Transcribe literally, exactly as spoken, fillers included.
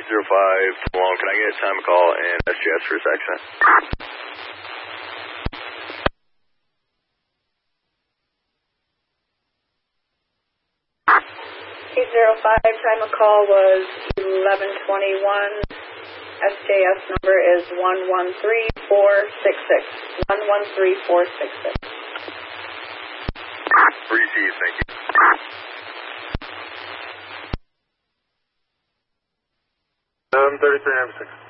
zero five, long. Can I get a time call and S G S for a second? eight zero five, time of call was eleven twenty-one. S J S number is one one three four six six. one one three four six six. Receive, thank you. seven thirty-three, I'm six.